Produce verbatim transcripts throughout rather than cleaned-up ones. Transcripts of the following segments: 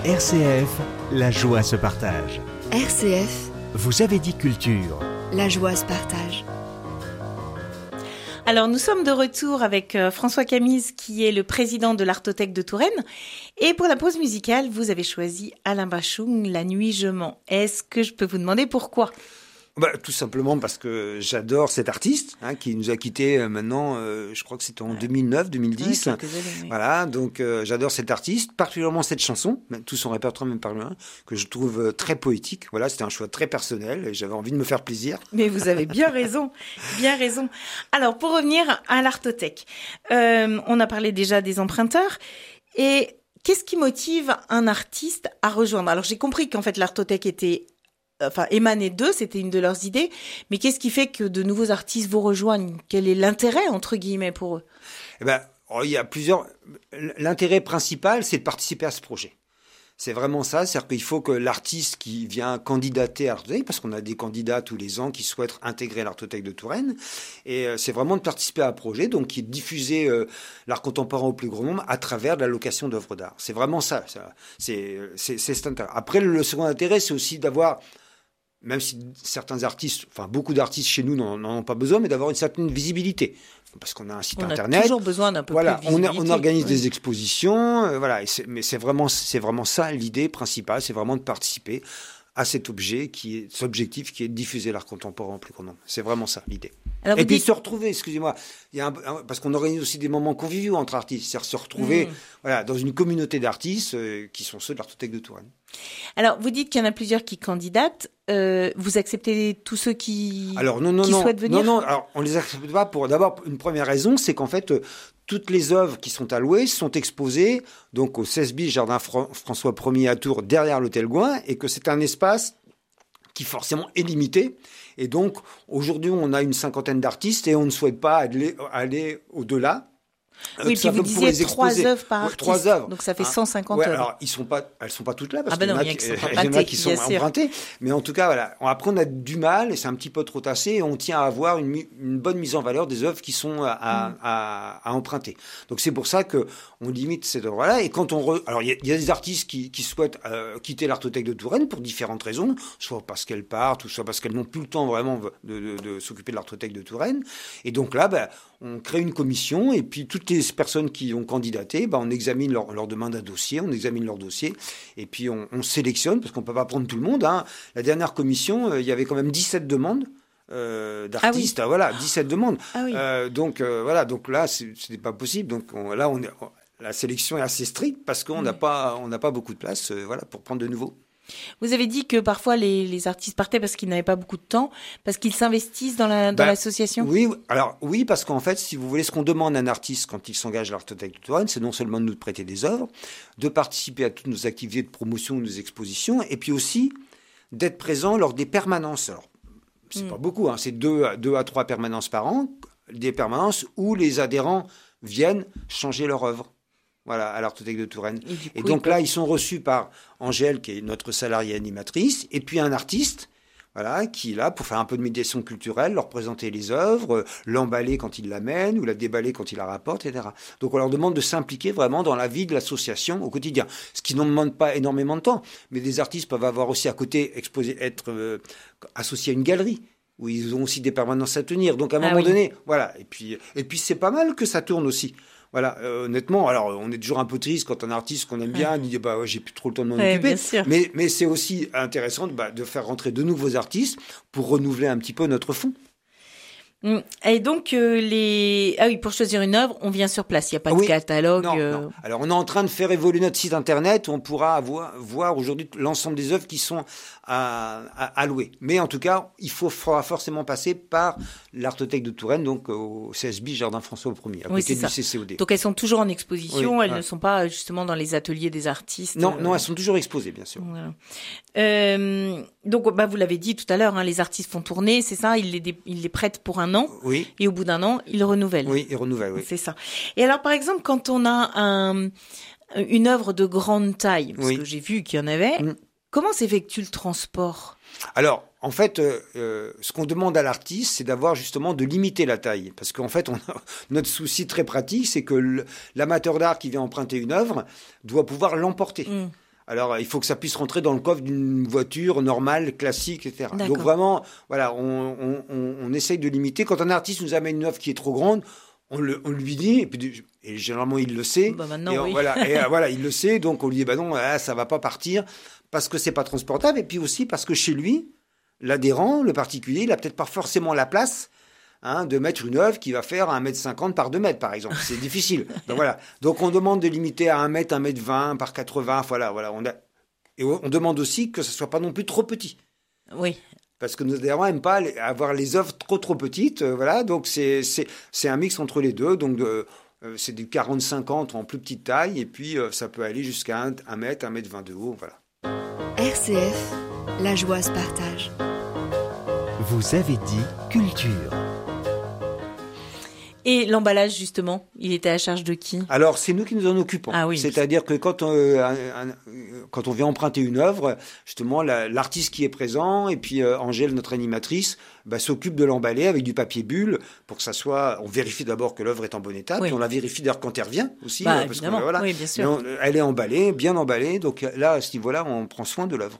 R C F, la joie se partage. R C F, Vous avez dit culture. la joie se partage. Alors, nous sommes de retour avec euh, François Camise, qui est le président de l'Artothèque de Touraine. Et pour la pause musicale, vous avez choisi Alain Bachung, La nuit je mens. Est-ce que je peux vous demander pourquoi ? Bah, tout simplement parce que j'adore cet artiste hein, qui nous a quittés euh, maintenant, euh, je crois que c'était en deux mille neuf, deux mille dix. Ouais, quelques années, oui. Voilà, donc euh, j'adore cet artiste, particulièrement cette chanson, même tout son répertoire même par loin, que je trouve euh, très poétique. Voilà, c'était un choix très personnel et j'avais envie de me faire plaisir. Mais vous avez bien raison, bien raison. Alors, pour revenir à l'Artothèque, euh, on a parlé déjà des emprunteurs. Et qu'est-ce qui motive un artiste à rejoindre ? Alors, j'ai compris qu'en fait, l'Artothèque était... Enfin, émanait d'eux, c'était une de leurs idées. Mais qu'est-ce qui fait que de nouveaux artistes vous rejoignent ? Quel est l'intérêt, entre guillemets, pour eux ? Eh ben, oh, il y a plusieurs. L'intérêt principal, c'est de participer à ce projet. C'est vraiment ça, c'est-à-dire qu'il faut que l'artiste qui vient candidater à l'Artothèque, parce qu'on a des candidats tous les ans qui souhaitent intégrer l'Artothèque de Touraine, et euh, c'est vraiment de participer à un projet, donc qui est de diffuser euh, l'art contemporain au plus grand nombre à travers de la location d'œuvres d'art. C'est vraiment ça, ça c'est, c'est, c'est cet intérêt. Après, le second intérêt, c'est aussi d'avoir, même si certains artistes, enfin beaucoup d'artistes chez nous n'en, n'en ont pas besoin, mais d'avoir une certaine visibilité. Parce qu'on a un site on internet. On a toujours besoin d'un peu voilà, plus de visibilité. On, a, on organise oui. des expositions, euh, voilà, et c'est, mais c'est vraiment, c'est vraiment ça l'idée principale, c'est vraiment de participer à cet objet, qui est, cet objectif qui est de diffuser l'art contemporain au plus grand nombre. C'est vraiment ça l'idée. Alors, et puis dites... se retrouver, excusez-moi, il y a un, un, parce qu'on organise aussi des moments conviviaux entre artistes, c'est-à-dire se retrouver mmh. voilà, dans une communauté d'artistes euh, qui sont ceux de l'Artothèque de Touraine. Alors, vous dites qu'il y en a plusieurs qui candidatent. Euh, vous acceptez tous ceux qui, alors, non, non, qui non, souhaitent venir ? Non, non, alors, on les accepte pas pour, d'abord, une première raison, c'est qu'en fait, euh, toutes les œuvres qui sont allouées sont exposées donc au seize bis Jardin Fra- François Ier à Tours, derrière l'Hôtel Gouin, et que c'est un espace qui forcément est limité. Et donc, aujourd'hui, on a une cinquantaine d'artistes et on ne souhaite pas aller, aller au-delà. Oui, puis vous disiez trois œuvres par artiste. Ouais, trois œuvres. Donc ça fait hein. cent cinquante ouais, œuvres. Alors, ils sont pas, elles ne sont pas toutes là, parce ah ben qu'il non, y en a qui, y en a qui sont empruntées. Mais en tout cas, voilà. Après, on a du mal, et c'est un petit peu trop tassé, et on tient à avoir une, une bonne mise en valeur des œuvres qui sont à, à, mm. à, à emprunter. Donc c'est pour ça qu'on limite ces œuvres-là. Et quand on re... Alors, il y, y a des artistes qui, qui souhaitent euh, quitter l'Artothèque de Touraine pour différentes raisons, soit parce qu'elles partent, ou soit parce qu'elles n'ont plus le temps vraiment de, de, de s'occuper de l'Artothèque de Touraine. Et donc là, ben, on crée une commission, et puis toutes les personnes qui ont candidaté, ben on examine leur, leur demande à dossier, on examine leur dossier, et puis on, on sélectionne, parce qu'on ne peut pas prendre tout le monde. Hein. La dernière commission, euh, il y avait quand même dix-sept demandes euh, d'artistes. Ah oui. Voilà, dix-sept demandes. Ah oui. euh, donc, euh, voilà, donc là, ce n'est pas possible. Donc on, là, on est, la sélection est assez stricte, parce qu'on n'a oui. pas, on n'a pas beaucoup de place euh, voilà, pour prendre de nouveaux. Vous avez dit que parfois les, les artistes partaient parce qu'ils n'avaient pas beaucoup de temps, parce qu'ils s'investissent dans, la, dans ben, l'association ? Oui, alors oui, parce qu'en fait, si vous voulez, ce qu'on demande à un artiste quand il s'engage à l'Artothèque de Touraine, c'est non seulement de nous prêter des œuvres, de participer à toutes nos activités de promotion, nos expositions, et puis aussi d'être présent lors des permanences. Alors, c'est mmh. pas beaucoup, hein, c'est deux, deux à trois permanences par an, des permanences où les adhérents viennent changer leur œuvre. Voilà, à l'Artothèque de Touraine. Et, coup, et donc là, ils sont reçus par Angèle, qui est notre salariée animatrice, et puis un artiste, voilà, qui est là pour faire un peu de médiation culturelle, leur présenter les œuvres, l'emballer quand ils l'amènent, ou la déballer quand ils la rapportent, et cetera. Donc on leur demande de s'impliquer vraiment dans la vie de l'association au quotidien. Ce qui ne demande pas énormément de temps, mais des artistes peuvent avoir aussi à côté, exposé, être euh, associés à une galerie, où ils ont aussi des permanences à tenir. Donc à un ah moment oui. donné, voilà. Et puis, et puis c'est pas mal que ça tourne aussi. Voilà, euh, honnêtement, alors on est toujours un peu triste quand un artiste qu'on aime bien dit bah ouais, j'ai plus trop le temps de m'en ouais, occuper. Mais mais c'est aussi intéressant de, bah, de faire rentrer de nouveaux artistes pour renouveler un petit peu notre fonds. Et donc euh, les ah oui, pour choisir une œuvre, on vient sur place, il y a pas de oui. catalogue. Non, euh... non. Alors on est en train de faire évoluer notre site internet où on pourra avoir, voir aujourd'hui l'ensemble des œuvres qui sont à, à, à louer. Mais en tout cas, il faut, faudra forcément passer par l'Artothèque de Touraine, donc au seize bis Jardin François Ier, à oui, côté du ça. C C O D. Donc elles sont toujours en exposition, oui, elles ouais. ne sont pas justement dans les ateliers des artistes. Non, euh... non, elles sont toujours exposées, bien sûr. Voilà. Euh, donc bah vous l'avez dit tout à l'heure, hein, les artistes font tourner, c'est ça, ils les dé... ils les prêtent pour un an. Oui. Et au bout d'un an, ils renouvellent. Oui, ils renouvellent, oui. C'est ça. Et alors, par exemple, quand on a un, une œuvre de grande taille, parce oui. que j'ai vu qu'il y en avait, mmh. comment s'effectue le transport ? Alors, en fait, euh, euh, ce qu'on demande à l'artiste, c'est d'avoir justement de limiter la taille. Parce qu'en fait, on a, notre souci très pratique, c'est que le, l'amateur d'art qui vient emprunter une œuvre doit pouvoir l'emporter. Mmh. Alors, il faut que ça puisse rentrer dans le coffre d'une voiture normale, classique, et cetera. D'accord. Donc vraiment, voilà, on, on, on, on essaye de limiter. Quand un artiste nous amène une œuvre qui est trop grande, on, le, on lui dit, et, puis, et généralement il le sait. Bah maintenant, et on, oui. voilà, et euh, voilà, il le sait, donc on lui dit, bah non, là, ça va pas partir parce que c'est pas transportable, et puis aussi parce que chez lui, l'adhérent, le particulier, il a peut-être pas forcément la place. Hein, de mettre une œuvre qui va faire un mètre cinquante par deux mètres, par exemple. C'est difficile. Donc, voilà. Donc, on demande de limiter à un mètre, un mètre vingt par quatre-vingts. Voilà, voilà. On a... Et on demande aussi que ce ne soit pas non plus trop petit. Oui. Parce que nos adhérents n'aiment pas avoir les œuvres trop, trop petites. Euh, voilà. Donc, c'est, c'est, c'est un mix entre les deux. Donc, de, euh, c'est du quarante cinquante en plus petite taille. Et puis, euh, ça peut aller jusqu'à un mètre, un mètre vingt de haut. Voilà. R C F, la joie se partage. Vous avez dit culture. Et l'emballage, justement, il était à charge de qui? Alors, c'est nous qui nous en occupons. Ah oui. C'est-à-dire que quand on, euh, un, un, quand on vient emprunter une œuvre, justement, la, l'artiste qui est présent, et puis euh, Angèle, notre animatrice, bah, s'occupe de l'emballer avec du papier bulle pour que ça soit... On vérifie d'abord que l'œuvre est en bon état, Oui. puis on la vérifie d'ailleurs quand elle revient aussi. Bah, euh, parce évidemment, que, voilà. oui, bien sûr. On, elle est emballée, bien emballée, donc là, à ce niveau-là, on prend soin de l'œuvre.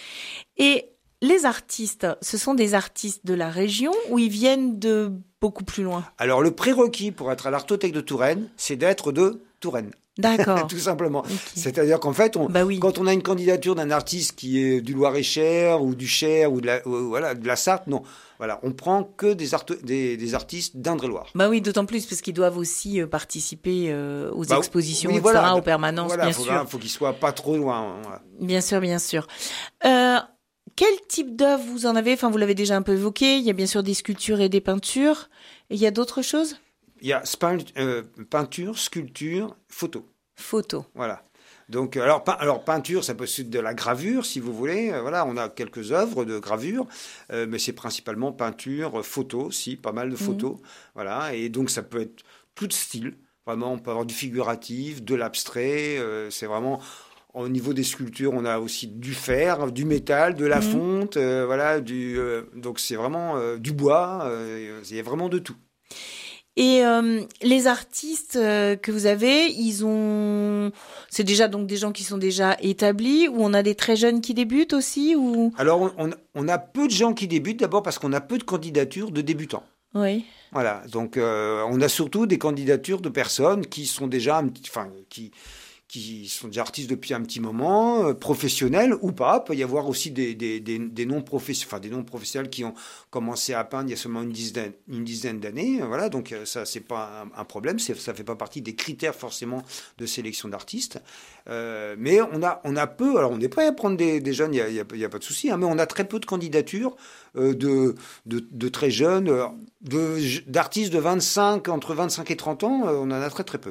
Et les artistes, ce sont des artistes de la région ou ils viennent de beaucoup plus loin? Alors, le prérequis pour être à l'Artothèque de Touraine, c'est d'être de Touraine. D'accord. Tout simplement. Okay. C'est-à-dire qu'en fait, on, bah oui. quand on a une candidature d'un artiste qui est du Loir-et-Cher ou du Cher ou de la, ou, voilà, de la Sarthe, non. Voilà, on prend que des, art- des, des artistes d'Indre-et-Loire. Bah oui, d'autant plus parce qu'ils doivent aussi euh, participer euh, aux bah, expositions, oui, et cetera, voilà, aux permanences, voilà, bien faut, sûr. Il faut qu'ils soient pas trop loin. Voilà. Bien sûr, bien sûr. Euh, quel type d'œuvre vous en avez? Enfin, vous l'avez déjà un peu évoqué. Il y a bien sûr des sculptures et des peintures. Et il y a d'autres choses? Il y a spin, euh, peinture, sculpture, photo. Photo. Voilà. Donc, alors, pein, alors, peinture, ça peut être de la gravure, si vous voulez. Euh, voilà, on a quelques œuvres de gravure, euh, mais c'est principalement peinture, photo, si, pas mal de photos. Mmh. Voilà, et donc ça peut être tout style. Vraiment, on peut avoir du figuratif, de l'abstrait. Euh, c'est vraiment... Au niveau des sculptures, on a aussi du fer, du métal, de la mmh. fonte, euh, voilà, du, euh, donc c'est vraiment euh, du bois, euh, il y a vraiment de tout. Et euh, les artistes euh, que vous avez, ils ont, c'est déjà donc des gens qui sont déjà établis, ou on a des très jeunes qui débutent aussi, ou? Alors on, on, on a peu de gens qui débutent, d'abord parce qu'on a peu de candidatures de débutants. Oui. Voilà, donc euh, on a surtout des candidatures de personnes qui sont déjà, enfin qui qui sont déjà artistes depuis un petit moment, euh, professionnels ou pas. Il peut y avoir aussi des, des, des, des non-professionnels, enfin des non-professionnels qui ont commencé à peindre il y a seulement une dizaine, une dizaine d'années. Voilà, donc ça, c'est pas un, un problème. C'est, ça fait pas partie des critères forcément de sélection d'artistes. Euh, mais on a, on a peu. Alors on n'est pas à prendre des, des jeunes, il y a, il y a, il y a pas de souci. Hein, mais on a très peu de candidatures euh, de, de, de très jeunes, de, d'artistes de vingt-cinq, entre vingt-cinq et trente ans. Euh, on en a très très peu.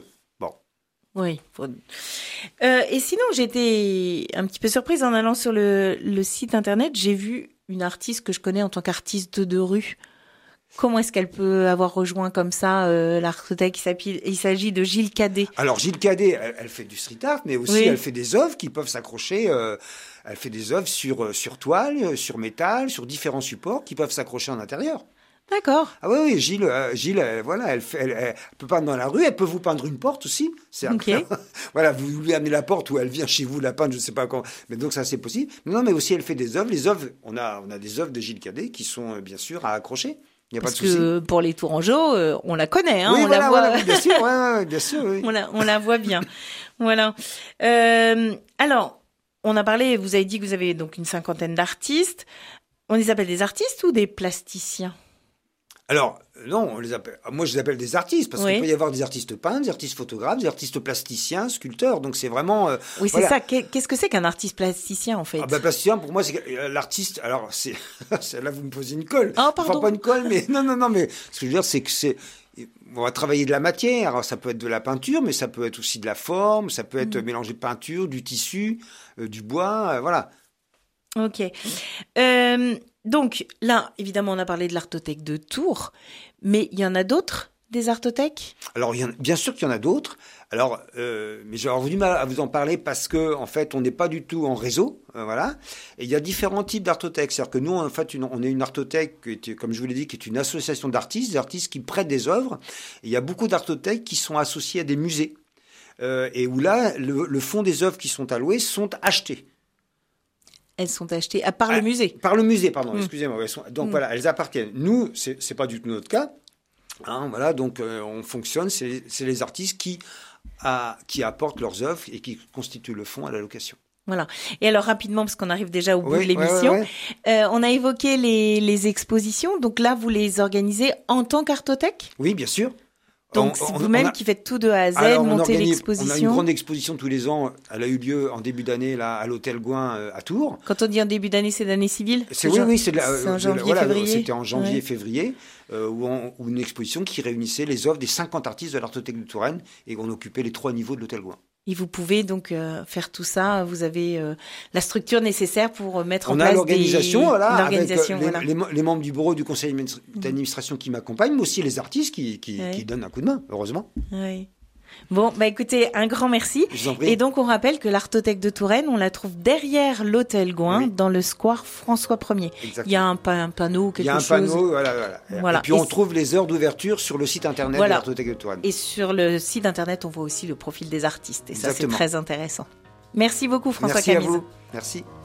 Oui. Faut... Euh, et sinon, j'étais un petit peu surprise en allant sur le, le site internet. J'ai vu une artiste que je connais en tant qu'artiste de rue. Comment est-ce qu'elle peut avoir rejoint comme ça euh, l'Artothèque? Il s'agit de Gilles Cadet. Alors Gilles Cadet, elle, elle fait du street art, mais aussi oui. elle fait des œuvres qui peuvent s'accrocher. Euh, elle fait des œuvres sur sur toile, sur métal, sur différents supports qui peuvent s'accrocher en intérieur. D'accord. Ah oui, oui, Gilles, euh, Gilles, euh, voilà, elle, fait, elle, elle peut peindre dans la rue, elle peut vous peindre une porte aussi. C'est ok. Voilà, vous lui amenez la porte ou elle vient chez vous la peindre, je ne sais pas quand. Mais donc ça, c'est possible. Non, mais aussi elle fait des œuvres. Les œuvres, on a, on a des œuvres de Gilles Cadet qui sont euh, bien sûr à accrocher. Il n'y a Parce pas de souci. que pour les Tourangeaux, euh, on la connaît, hein. Oui, on voilà, la voit. Voilà, bien sûr, ouais, ouais, bien sûr. Oui. on la, on la voit bien. Voilà. Euh, alors, on a parlé. Vous avez dit que vous avez donc une cinquantaine d'artistes. On les appelle des artistes ou des plasticiens? Alors, non, on les appelle, moi je les appelle des artistes, parce oui. qu'il peut y avoir des artistes peintres, des artistes photographes, des artistes plasticiens, sculpteurs, donc c'est vraiment... Euh, oui, c'est voilà. ça. Qu'est-ce que c'est qu'un artiste plasticien, en fait? Ah ben, plasticien, pour moi, c'est l'artiste... Alors, c'est là, vous me posez une colle. Oh, pardon. Enfin, pas une colle, mais... Non, non, non, mais ce que je veux dire, c'est que c'est... On va travailler de la matière, alors ça peut être de la peinture, mais ça peut être aussi de la forme, ça peut être mmh. mélanger de peinture, du tissu, euh, du bois, euh, voilà. Ok. Euh... Donc là, évidemment, on a parlé de l'Artothèque de Tours, mais il y en a d'autres, des artothèques? Alors, il y en a, bien sûr qu'il y en a d'autres. Alors, euh, mais j'ai du mal à vous en parler parce que, en fait, on n'est pas du tout en réseau, euh, voilà. Et il y a différents types d'artothèques. C'est-à-dire que nous, en fait, une, on est une artothèque qui est, comme je vous l'ai dit, qui est une association d'artistes, des artistes qui prêtent des œuvres. Et il y a beaucoup d'artothèques qui sont associées à des musées. euh, et où là, le, le fond des œuvres qui sont allouées sont achetées. Elles sont achetées à part ah, le musée. Par le musée, pardon, mmh. excusez-moi. Elles sont, donc mmh. voilà, elles appartiennent. Nous, c'est, c'est pas du tout notre cas. Hein, voilà, donc euh, on fonctionne, c'est, c'est les artistes qui, a, qui apportent leurs œuvres et qui constituent le fonds à la location. Voilà. Et alors rapidement, parce qu'on arrive déjà au bout oui, de l'émission, ouais, ouais, ouais. Euh, on a évoqué les, les expositions. Donc là, vous les organisez en tant qu'Artothèque ? Oui, bien sûr. Donc on, c'est on, vous-même on a... qui faites tout de A à Z, Alors, montez organise, l'exposition. On a une grande exposition tous les ans. Elle a eu lieu en début d'année là à l'Hôtel Gouin euh, à Tours. Quand on dit en début d'année, c'est d'année civile ? C'est, oui, oui, c'est, de la, c'est en janvier, voilà, février. C'était en janvier, ouais. février, euh, où, on, où une exposition qui réunissait les œuvres des cinquante artistes de l'Artothèque de Touraine et on occupait les trois niveaux de l'Hôtel Gouin. Et vous pouvez donc euh, faire tout ça. Vous avez euh, la structure nécessaire pour mettre on en place a l'organisation, des... voilà, l'organisation, avec euh, voilà. les, les, les membres du bureau du conseil d'administration qui m'accompagnent, mais aussi les artistes qui, qui, oui. qui donnent un coup de main, heureusement. Oui. Bon, bah écoutez, un grand merci. Je vous en prie. Et donc on rappelle que l'Artothèque de Touraine, on la trouve derrière l'Hôtel Gouin, oui. dans le square François Ier. Exactement. Il y a un, un panneau, quelque chose. Il y a un chose. panneau, voilà, voilà. voilà. Et puis on et trouve les heures d'ouverture sur le site internet voilà. de l'Artothèque de Touraine. Et sur le site internet, on voit aussi le profil des artistes. Et Exactement. ça, c'est très intéressant. Merci beaucoup, François Merci Camise. à vous. Merci.